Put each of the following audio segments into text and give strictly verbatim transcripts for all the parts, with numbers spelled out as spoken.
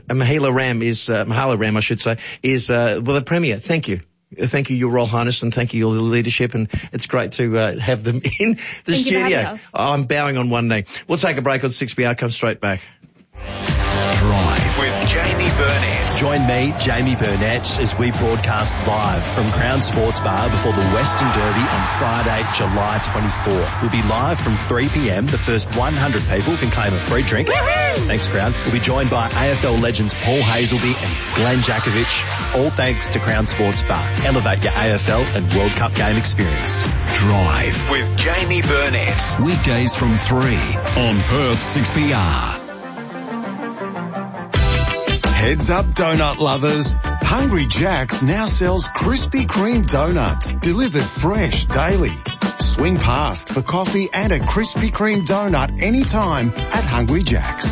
Mahila Ram is, uh, Mahala Ram, I should say, is, uh, well, the Premier. Thank you. Thank you, Your Royal Highness, and thank you, your leadership, and it's great to uh, have them in the thank studio. I'm bowing on one knee. We'll take a break on six B R, come straight back. Drive with Jamie Burnett. Join me, Jamie Burnett, as we broadcast live from Crown Sports Bar before the Western Derby on Friday, July twenty-fourth. We'll be live from three p.m. The first one hundred people can claim a free drink. Thanks, Crown. We'll be joined by A F L legends Paul Hazelby and Glenn Jakovich, all thanks to Crown Sports Bar. Elevate your A F L and World Cup game experience. Drive with Jamie Burnett. Weekdays from three on Perth six B R. Heads up, donut lovers. Hungry Jack's now sells Krispy Kreme donuts, delivered fresh daily. Swing past for coffee and a Krispy Kreme donut anytime at Hungry Jack's.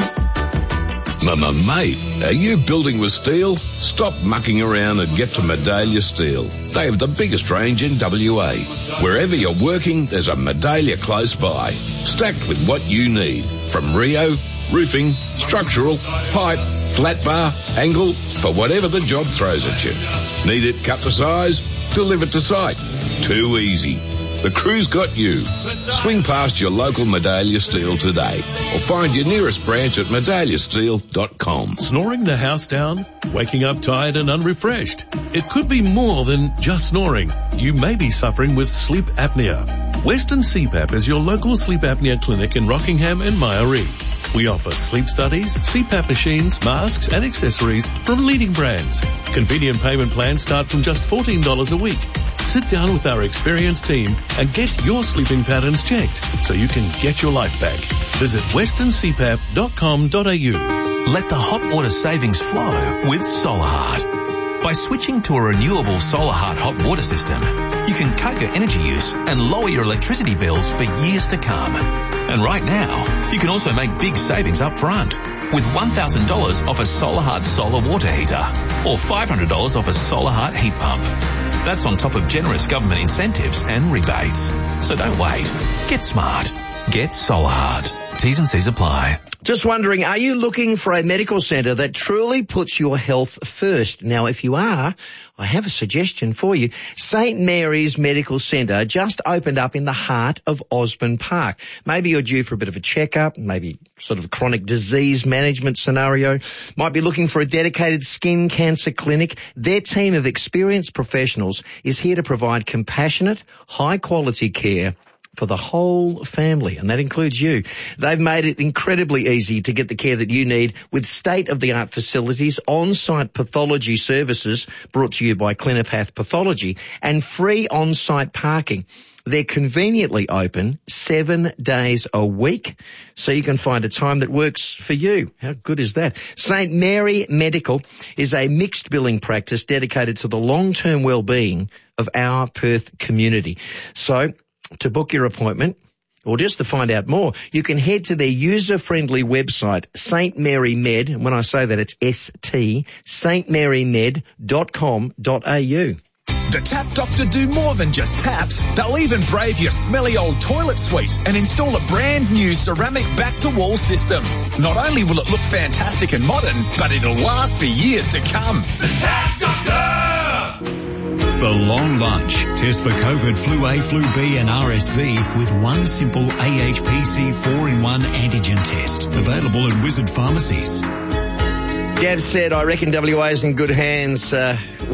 Mama, mate, are you building with steel? Stop mucking around and get to Medallia Steel. They have the biggest range in W A. Wherever you're working, there's a Medallia close by, stacked with what you need. From Rio, roofing, structural, pipe, flat bar, angle, for whatever the job throws at you. Need it cut to size? Deliver to site. Too easy. The crew's got you. Swing past your local Medallia Steel today or find your nearest branch at medallia steel dot com. Snoring the house down? Waking up tired and unrefreshed? It could be more than just snoring. You may be suffering with sleep apnea. Western C PAP is your local sleep apnea clinic in Rockingham and Myaree. We offer sleep studies, C PAP machines, masks and accessories from leading brands. Convenient payment plans start from just fourteen dollars a week. Sit down with our experienced team and get your sleeping patterns checked so you can get your life back. Visit western c pap dot com dot a u. Let the hot water savings flow with SolarHeart. By switching to a renewable SolarHeart hot water system, you can cut your energy use and lower your electricity bills for years to come. And right now, you can also make big savings up front with one thousand dollars off a SolarHeart solar water heater or five hundred dollars off a SolarHeart heat pump. That's on top of generous government incentives and rebates. So don't wait. Get smart. Get SolarHeart. T's and C's apply. Just wondering, are you looking for a medical centre that truly puts your health first? Now, if you are, I have a suggestion for you. Saint Mary's Medical Centre just opened up in the heart of Osborne Park. Maybe you're due for a bit of a checkup, maybe sort of a chronic disease management scenario. Might be looking for a dedicated skin cancer clinic. Their team of experienced professionals is here to provide compassionate, high-quality care for the whole family, and that includes you. They've made it incredibly easy to get the care that you need with state-of-the-art facilities, on-site pathology services brought to you by Clinipath Pathology, and free on-site parking. They're conveniently open seven days a week, so you can find a time that works for you. How good is that? Saint Mary Medical is a mixed billing practice dedicated to the long-term well-being of our Perth community. So, to book your appointment, or just to find out more, you can head to their user-friendly website, Saint Mary Med, and when I say that it's S T, saint mary med dot com dot a u. The Tap Doctor do more than just taps. They'll even brave your smelly old toilet suite and install a brand new ceramic back-to-wall system. Not only will it look fantastic and modern, but it'll last for years to come. The Tap Doctor! The Long Lunch. Test for COVID, Flu A, Flu B and R S V with one simple A H P C four in one antigen test. Available at Wizard Pharmacies. Gab said, I reckon W A is in good hands uh,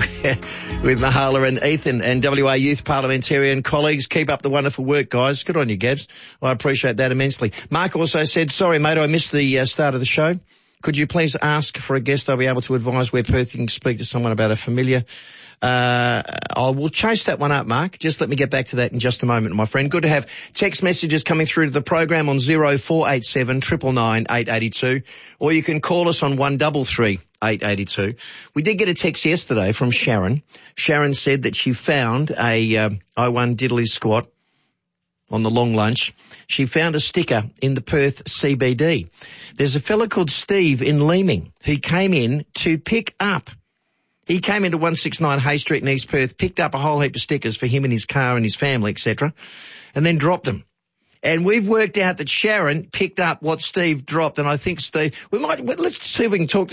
with Mahala and Ethan and W A Youth Parliamentarian colleagues. Keep up the wonderful work, guys. Good on you, Gabs. I appreciate that immensely. Mark also said, sorry, mate, I missed the uh, start of the show. Could you please ask for a guest I'll be able to advise where Perth you can speak to someone about a familiar? Uh, I will chase that one up, Mark. Just let me get back to that in just a moment, my friend. Good to have text messages coming through to the program on zero four eight seven, nine nine nine, eight eight two, or you can call us on one three three, eight eight two. We did get a text yesterday from Sharon. Sharon said that she found a uh, oh one diddly squat on the long lunch. She found a sticker in the Perth C B D. There's a fella called Steve in Leeming who came in to pick up. He came into one sixty-nine Hay Street in East Perth, picked up a whole heap of stickers for him and his car and his family, et cetera, and then dropped them. And we've worked out that Sharon picked up what Steve dropped, and I think Steve, we might, let's see if we can talk to